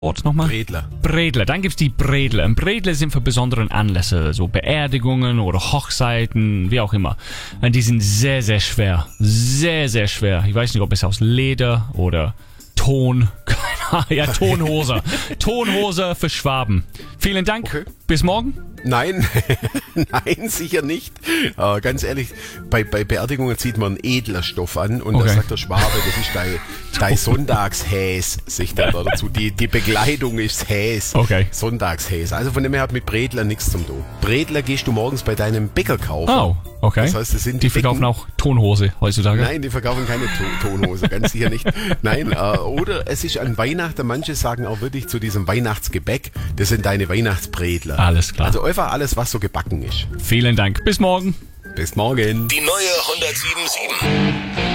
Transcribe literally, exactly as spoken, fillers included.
Ort nochmal? Bredler. Bredler, dann gibt's die Bredler. Und Bredler sind für besondere Anlässe, so Beerdigungen oder Hochzeiten, wie auch immer. Und die sind sehr, sehr schwer. Sehr, sehr schwer. Ich weiß nicht, ob es aus Leder oder Ton, keine Ahnung, ja, Tonhose. Tonhose für Schwaben. Vielen Dank. Okay. Bis morgen. Nein, nein, sicher nicht. Äh, ganz ehrlich, bei, bei Beerdigungen zieht man edler Stoff an und Okay. da sagt der Schwabe, das ist dein, dein Sonntagshäs, sich dann da dazu. Die, die Bekleidung ist Häs, Okay. Sonntagshäs. Also von dem her hat mit Bredler nichts zum tun. Bredler gehst du morgens bei deinem Bäcker kaufen. Oh, okay. Das heißt, das sind die verkaufen Becken- auch Tonhose heutzutage. Nein, die verkaufen keine to- Tonhose, ganz sicher nicht. Nein, äh, oder es ist an Weihnachten, manche sagen auch wirklich zu diesem Weihnachtsgebäck, das sind deine Weihnachtsbredler. Alles klar. Also einfach alles, was so gebacken ist. Vielen Dank. Bis morgen. Bis morgen. Die neue hundertsieben Komma sieben.